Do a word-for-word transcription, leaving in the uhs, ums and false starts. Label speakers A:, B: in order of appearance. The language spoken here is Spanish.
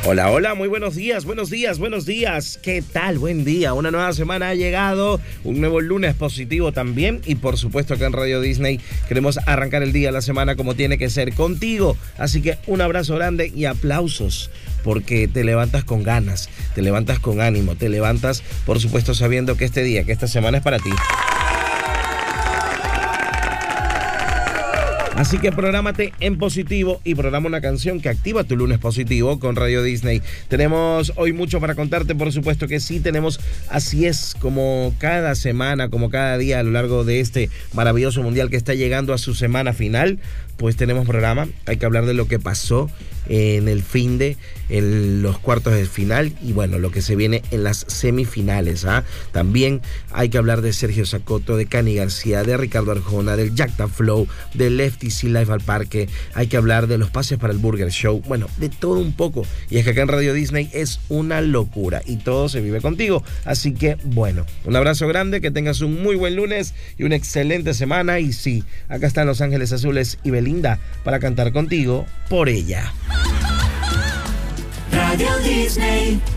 A: Hola, hola, muy buenos días, buenos días, buenos días. ¿Qué tal? Buen día. Una nueva semana ha llegado, un nuevo lunes positivo también. Y por supuesto acá en Radio Disney queremos arrancar el día, la semana como tiene que ser contigo. Así que un abrazo grande y aplausos porque te levantas con ganas, te levantas con ánimo, te levantas por supuesto sabiendo que este día, que esta semana es para ti. Así que prográmate en positivo y programa una canción que activa tu lunes positivo con Radio Disney. Tenemos hoy mucho para contarte, por supuesto que sí, tenemos, así es, como cada semana, como cada día a lo largo de este maravilloso mundial que está llegando a su semana final, pues tenemos programa. Hay que hablar de lo que pasó en el fin de en los cuartos de final y bueno, lo que se viene en las semifinales. ¿ah? También hay que hablar de Sergio Sacoto, de Cani García, de Ricardo Arjona, del Jack the Flow, del Lefty C Live al Parque. Hay que hablar de los pases para el Burger Show. Bueno, de todo un poco. Y es que acá en Radio Disney es una locura y todo se vive contigo. Así que bueno, un abrazo grande, que tengas un muy buen lunes y una excelente semana. Y sí, acá están Los Ángeles Azules y Belinda para cantar contigo Por Ella.
B: Radio Disney.